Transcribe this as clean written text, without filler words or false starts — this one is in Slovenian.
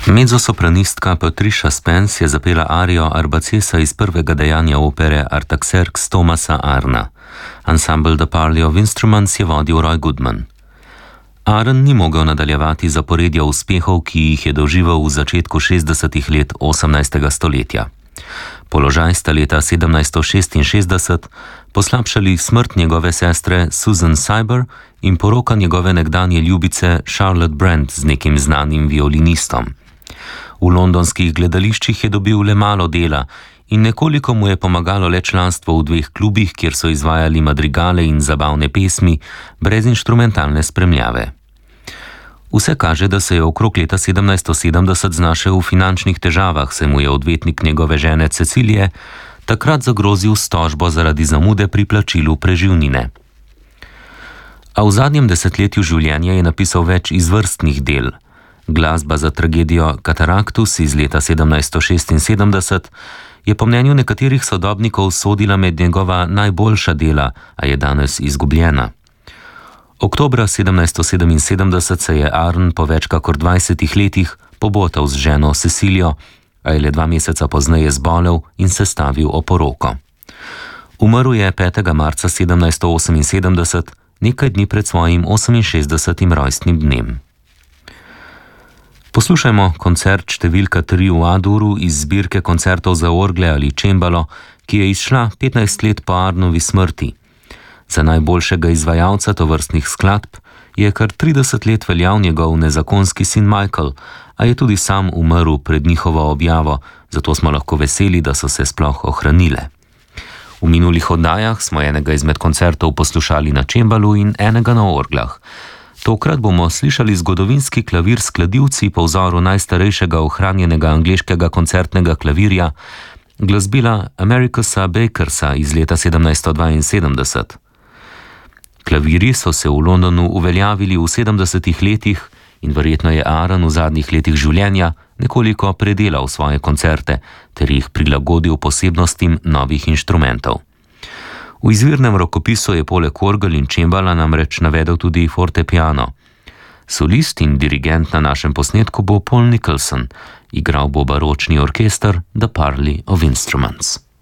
Mezzosopranistka Patricia Spence je zapela arijo Arbacesa iz prvega dejanja opere Artaxerxes Thomasa Arna. Ensemble The Parley of Instruments je vodil Roy Goodman. Arn ni mogel nadaljevati zaporedja uspehov, ki jih je doživel v začetku 60. let 18. stoletja. Položaj sta leta 1766 poslabšali smrt njegove sestre Susan Cyber in poroka njegove nekdanje ljubice Charlotte Brent z nekim znanim violinistom. V londonskih gledališčih je dobil le malo dela in nekoliko mu je pomagalo le članstvo v dveh klubih, kjer so izvajali madrigale in zabavne pesmi brez inštrumentalne spremljave. Vse kaže, da se je okrog leta 1770 znašel v finančnih težavah, se mu je odvetnik njegove žene Cecilije takrat zagrozil s tožbo zaradi zamude pri plačilu preživnine. A v zadnjem desetletju življenja je napisal več izvrstnih del. Glasba za tragedijo Kataraktus iz leta 1776 je po mnenju nekaterih sodobnikov sodila med njegova najboljša dela, a je danes izgubljena. Oktobra 1777 se je Arn po več kakor 20 letih pobotal z ženo Cecilijo, a je le 2 meseca pozneje zbolel in sestavil oporoko. Umrl je 5. marca 1778, nekaj dni pred svojim 68. rojstnim dnem. Poslušajmo koncert številka 3 v A-duru iz zbirke koncertov za orgle ali čembalo, ki je izšla 15 let po Arnovi smrti. Za najboljšega izvajalca tovrstnih skladb je kar 30 let veljal njegov nezakonski sin Michael, a je tudi sam umrl pred njihovo objavo, zato smo lahko veseli, da so se sploh ohranile. V minulih oddajah smo enega izmed koncertov poslušali na čembalu in enega na orglah. Tokrat bomo slišali zgodovinski klavir s kladivci po vzoru najstarejšega ohranjenega angleškega koncertnega klavirja, glasbila Americusa Bakersa iz leta 1772. Klavirji so se v Londonu uveljavili v 70. letih in verjetno je Arn v zadnjih letih življenja nekoliko predelal svoje koncerte ter jih prilagodil posebnostim novih inštrumentov. V izvirnem rokopisu je poleg orgel in čembala namreč navedel tudi fortepiano. Solist in dirigent na našem posnetku bo Paul Nicholson, igral bo baročni orkester The Parley of Instruments.